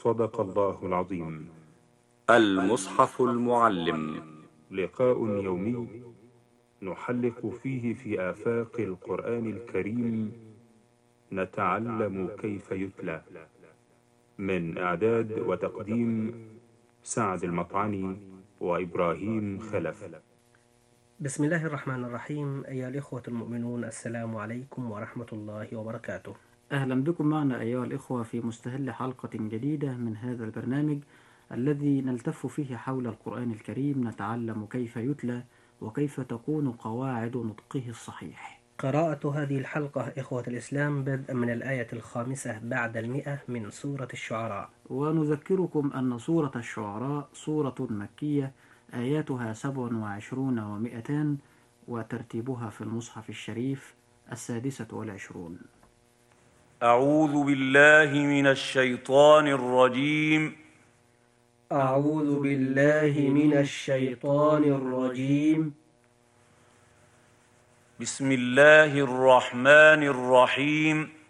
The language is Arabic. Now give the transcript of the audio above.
صدق الله العظيم. المصحف المعلم، لقاء يومي نحلق فيه في آفاق القرآن الكريم، نتعلم كيف يتلى. من إعداد وتقديم سعد المطعني وإبراهيم خلف. بسم الله الرحمن الرحيم. أيها الإخوة المؤمنون، السلام عليكم ورحمة الله وبركاته. أهلا بكم معنا أيها الإخوة في مستهل حلقة جديدة من هذا البرنامج الذي نلتف فيه حول القرآن الكريم، نتعلم كيف يتلى وكيف تكون قواعد نطقه الصحيح. قراءة هذه الحلقة إخوة الإسلام بدءا من الآية 5 بعد 100 من سورة الشعراء. ونذكركم أن سورة الشعراء سورة مكية، آياتها 27 و200، وترتيبها في المصحف الشريف 26. أعوذ بالله من الشيطان الرجيم. أعوذ بالله من الشيطان الرجيم. بسم الله الرحمن الرحيم.